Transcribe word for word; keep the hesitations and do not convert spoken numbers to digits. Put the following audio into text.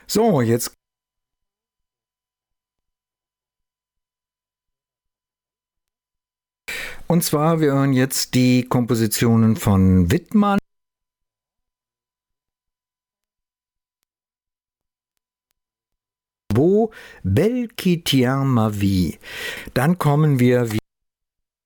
So, jetzt und zwar, wir hören jetzt die Kompositionen von Wittmann. Beau, Belle qui tient ma vie. Dann kommen wir